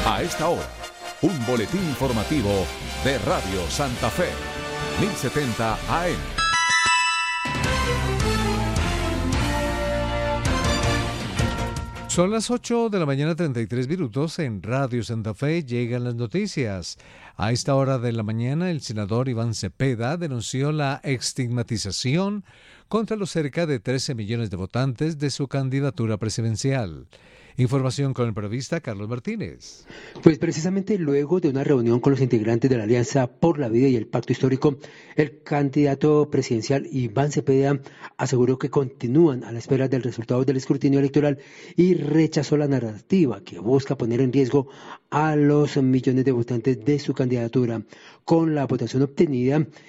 A esta hora, un boletín informativo de Radio Santa Fe, 1070 AM. Son las 8 de la mañana, 33 minutos. En Radio Santa Fe llegan las noticias. A esta hora de la mañana, el senador Iván Cepeda denunció la estigmatización contra los cerca de 13 millones de votantes de su candidatura presidencial. Información con el periodista Carlos Martínez. Pues precisamente luego de una reunión con los integrantes de la Alianza por la Vida y el Pacto Histórico, el candidato presidencial Iván Cepeda aseguró que continúan a la espera del resultado del escrutinio electoral y rechazó la narrativa que busca poner en riesgo a los millones de votantes de su candidatura. Con la votación obtenida,